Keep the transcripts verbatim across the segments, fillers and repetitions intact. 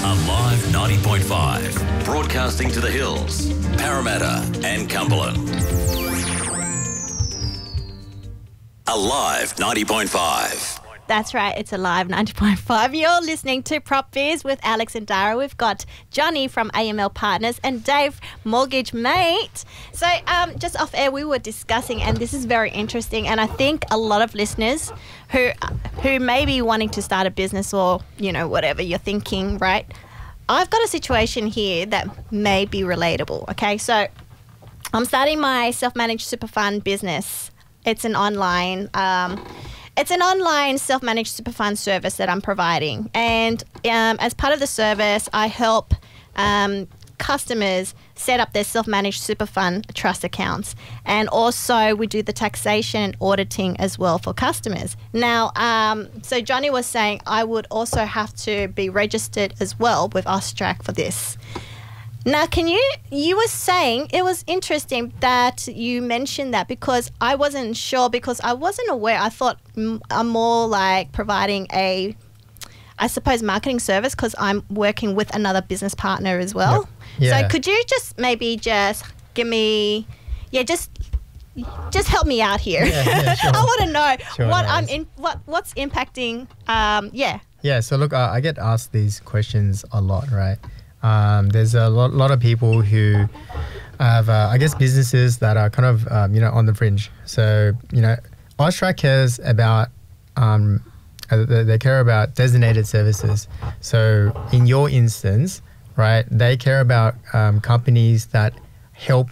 Alive ninety point five, broadcasting to the hills, Parramatta and Cumberland. Alive ninety point five. That's right, it's Alive ninety point five. You're listening to Prop Biz with Alex and Dara. We've got Johnny from A M L Partners and Dave, Mortgage Mate. So um, just off air, we were discussing, and this is very interesting, and I think a lot of listeners who who may be wanting to start a business or, you know, whatever you're thinking, right? I've got a situation here that may be relatable, okay? So I'm starting my self-managed super fund business. It's an online... Um, It's an online self-managed super fund service that I'm providing. And um, as part of the service, I help um, customers set up their self-managed super fund trust accounts. And also we do the taxation and auditing as well for customers. Now, um, so Johnny was saying I would also have to be registered as well with AUSTRAC for this. Now, can you, you were saying, it was interesting that you mentioned that because I wasn't sure, because I wasn't aware. I thought mm, I'm more like providing a, I suppose, marketing service because I'm working with another business partner as well. Yep. Yeah. So could you just maybe just give me, yeah, just just help me out here. Yeah, yeah, sure. I want to know Sure, what no I'm worries. in, what what's impacting, um, yeah. Yeah, so look, uh, I get asked these questions a lot, right? Um, there's a lot, lot of people who have, uh, I guess, businesses that are kind of, um, you know, on the fringe. So, you know, AUSTRAC cares about, um, uh, they, they care about designated services. So in your instance, right, they care about um, companies that help,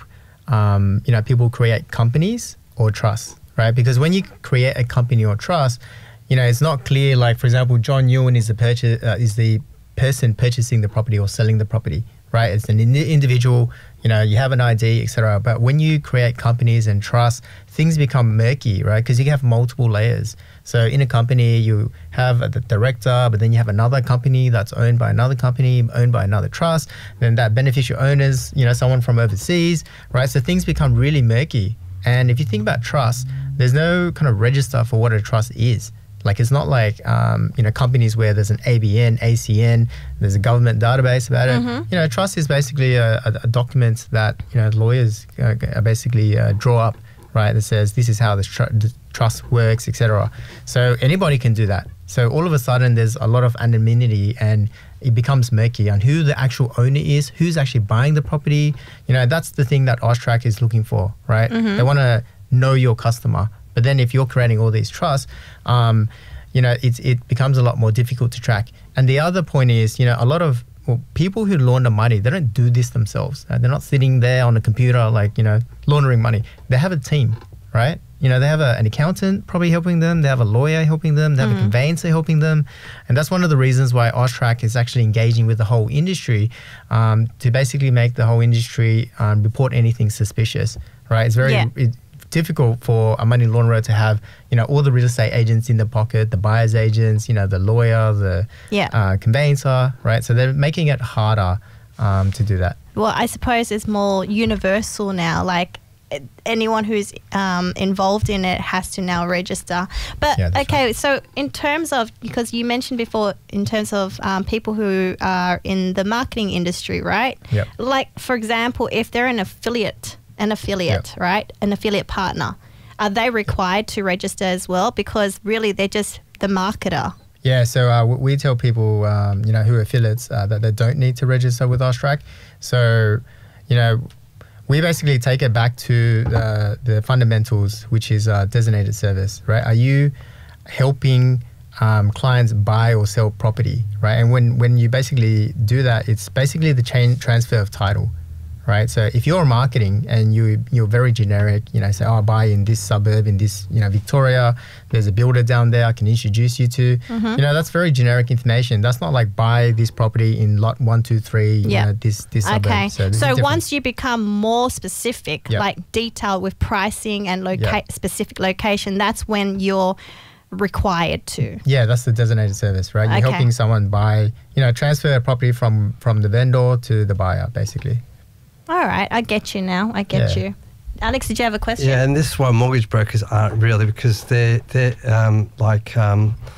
um, you know, people create companies or trusts, right? Because when you create a company or trust, you know, it's not clear, like, for example, John Ewan is the purchase, uh, is the person purchasing the property or selling the property, right? It's an in- individual, you know, you have an I D, et cetera. But when you create companies and trusts, things become murky, right? Because you have multiple layers. So in a company, you have a the director, but then you have another company that's owned by another company, owned by another trust. Then that beneficial owners, you know, someone from overseas, right? So things become really murky. And if you think about trust, there's no kind of register for what a trust is. Like, it's not like, um, you know, companies where there's an A B N, A C N, there's a government database about it. Mm-hmm. You know, trust is basically a, a, a document that, you know, lawyers uh, basically uh, draw up, right, that says this is how the, tr- the trust works, et cetera. So anybody can do that. So all of a sudden there's a lot of anonymity and it becomes murky on who the actual owner is, who's actually buying the property. You know, that's the thing that AUSTRAC is looking for, right? Mm-hmm. They want to know your customer. But then if you're creating all these trusts, um, you know, it's, it becomes a lot more difficult to track. And the other point is, you know, a lot of well, people who launder money, they don't do this themselves. Uh, they're not sitting there on a computer, like, you know, laundering money. They have a team, right? You know, they have a, an accountant probably helping them. They have a lawyer helping them. They have Mm-hmm. a conveyancer helping them. And that's one of the reasons why AUSTRAC is actually engaging with the whole industry um, to basically make the whole industry um, report anything suspicious, right? It's very... Yeah. It, difficult for a money launderer to have, you know, all the real estate agents in the pocket, the buyer's agents, you know, the lawyer, the Yeah. uh, conveyancer, right? So they're making it harder um, to do that. Well, I suppose it's more universal now. Like eh, anyone who's um, involved in it has to now register. But Yeah, that's okay, right. so in terms of, because you mentioned before, in terms of um, people who are in the marketing industry, right? Yep. Like, for example, if they're an affiliate, an affiliate, Yep. right? An affiliate partner, are they required to register as well? Because really, they're just the marketer. Yeah, so uh, we tell people, um, you know, who are affiliates uh, that they don't need to register with AUSTRAC. So, you know, we basically take it back to the, the fundamentals, which is uh, designated service, right? Are you helping um, clients buy or sell property, right? And when, when you basically do that, it's basically the chain transfer of title. Right, so if you're marketing and you you're very generic, you know, say, oh, I buy in this suburb, in this, you know, Victoria, there's a builder down there I can introduce you to. Mm-hmm. You know, that's very generic information. That's not like buy this property in lot one, two, three. You Yeah. know, this this suburb. Okay, So, so, this is different. once you become more specific, Yep. like detailed with pricing and loca- Yep. specific location, that's when you're required to. Yeah, that's the designated service, right? You're Okay. helping someone buy, you know, transfer a property from from the vendor to the buyer, basically. All right, I get you now. I get Yeah. you. Alex, did you have a question? Yeah, and this is why mortgage brokers aren't really, because they're, they're um, like um,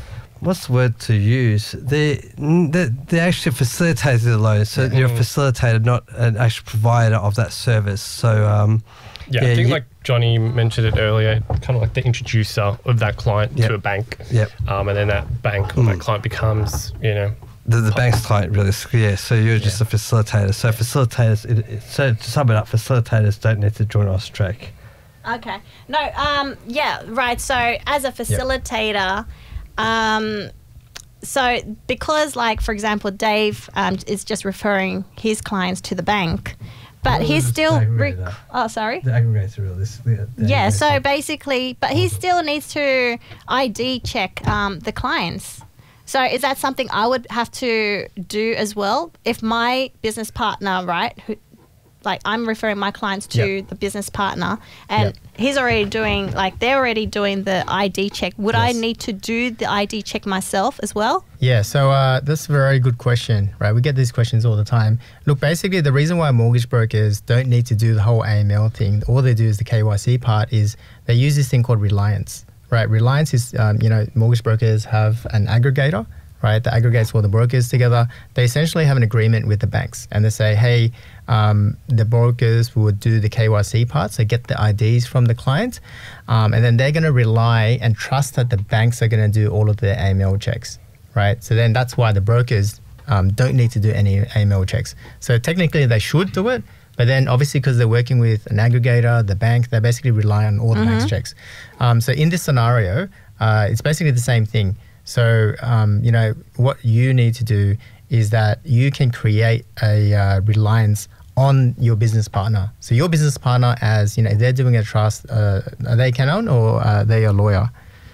what's the word to use? They they they actually facilitated the loan, so Mm-hmm. you're a facilitator, not an actual provider of that service. So um, Yeah, Yeah, I think you- like Johnny mentioned it earlier, kind of like the introducer of that client Yep. to a bank. Yep. Um, and then that bank or that Mm. client becomes, you know, the, the bank's client really, yeah. So you're just a facilitator. So facilitators, it, it, so to sum it up, facilitators don't need to join Austrac. Okay. No, um, yeah, right. So as a facilitator, um, so because like, for example, Dave um, is just referring his clients to the bank, but No, he's it's still... not Re- really that. oh, sorry? The aggregator rule. This, the, the Yeah, aggregator. so basically, but he still needs to I D check um, the clients. So is that something I would have to do as well? If my business partner, right, who, like I'm referring my clients to Yep. the business partner and Yep. he's already doing, like they're already doing the I D check. Would I Yes. need to do the I D check myself as well? Yeah, so uh, that's a very good question, right? We get these questions all the time. Look, basically, the reason why mortgage brokers don't need to do the whole A M L thing, all they do is the K Y C part, is they use this thing called Reliance, right? Reliance is, um, you know, mortgage brokers have an aggregator, right? That aggregates all the brokers together. They essentially have an agreement with the banks, and they say, hey, um, the brokers will do the K Y C part, so get the I Ds from the client, um, and then they're going to rely and trust that the banks are going to do all of their A M L checks. Right, so then that's why the brokers um, don't need to do any A M L checks. So technically they should do it, but then obviously because they're working with an aggregator, the bank, they basically rely on all the bank's checks. Um, so in this scenario, uh, it's basically the same thing. So um, you know what you need to do is that you can create a uh, reliance on your business partner. So your business partner, as you know, if they're doing a trust, uh, are they accountant or are they a lawyer?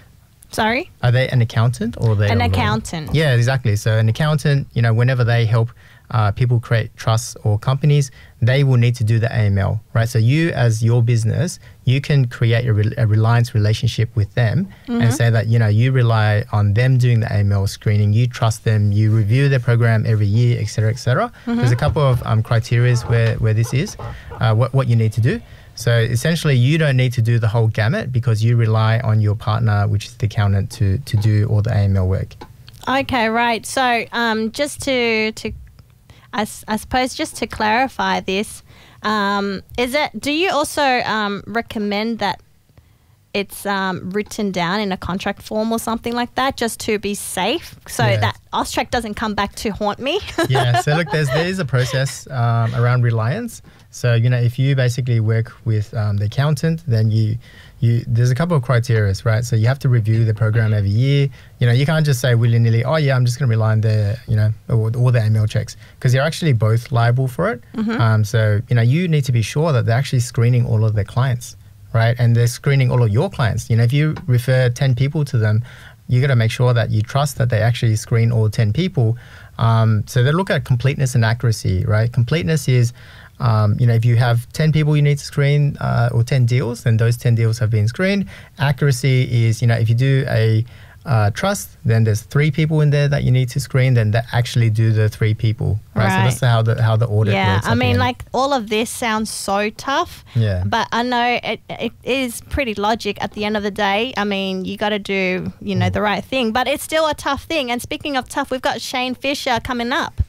Sorry? Are they an accountant or are they An a lawyer? accountant. Yeah, exactly. So an accountant, you know, whenever they help uh, people create trusts or companies, they will need to do the A M L, right? So you, as your business, you can create a, re- a reliance relationship with them and say that, you know, you rely on them doing the A M L screening, you trust them, you review their program every year, et cetera, et cetera. There's a couple of um, criteria where, where this is, uh, what, what you need to do. So essentially, you don't need to do the whole gamut because you rely on your partner, which is the accountant, to, to do all the A M L work. Okay, right. So um, just to, to I, s- I suppose, just to clarify this, um, is it, do you also um, recommend that it's um, written down in a contract form or something like that, just to be safe, so Yeah. that Austrac doesn't come back to haunt me? Yeah, so look, there's there is a process um, around reliance. So you know, if you basically work with um, the accountant, then you you there's a couple of criteria, right? So you have to review the program every year. You know, you can't just say willy nilly, oh yeah, I'm just going to rely on the you know all, all the A M L checks, because you're actually both liable for it. Um, so you know, you need to be sure that they're actually screening all of their clients, right? And they're screening all of your clients. You know, if you refer ten people to them, you got to make sure that you trust that they actually screen all ten people. Um, so they look at completeness and accuracy, right? Completeness is, um, you know, if you have ten people you need to screen uh, or ten deals, then those ten deals have been screened. Accuracy is, you know, if you do a uh, trust, then there's three people in there that you need to screen, then they actually do the three people, right? So Right. that's how the how the audit Yeah, works. I at the mean, end. like, all of this sounds so tough. Yeah. But I know it, it is pretty logic at the end of the day. I mean, you got to do, you know, the right thing. But it's still a tough thing. And speaking of tough, we've got Shane Fisher coming up.